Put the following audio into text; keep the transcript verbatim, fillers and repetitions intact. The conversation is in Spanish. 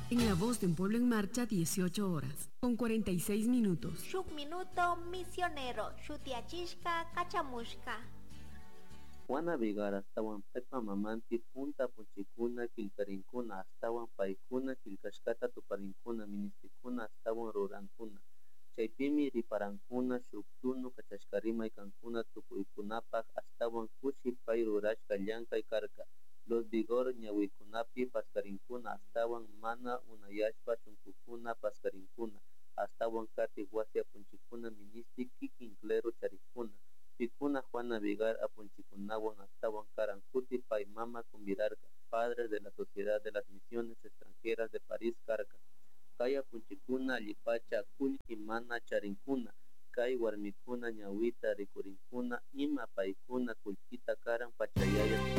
En La Voz de un Pueblo en Marcha, dieciocho horas, con cuarenta y seis minutos. Shuk minuto misionero, shutiachishka kachamushka. Juana Vigara, astawan pepa mamanti punta punchikuna kilkarinkuna, astawan paikuna kilkashkata tuparinkuna, ministikuna astawan rurankuna. Chaypimi riparankuna shuk tunu kachashkarimay kankuna tukuykunapak astawan kushi pay rurashka llankay karka. Los Vigor ñawikunapi paskarinkuna astawan mana unayashpa chunkukuna paskarinkuna. Astawan kati wasi apunchikuna ministik kikin clero charikuna. Pikuna Juana Vigar apunchikunawan astawan karan kuti pay mama kumbirarka, padre de la Sociedad de las Misiones Extranjeras de París karka. Kay apunchikuna allipacha kullki mana charinkuna, kay warmikuna ñawita rikurinkuna ima paykuna kullkita karan pachayaya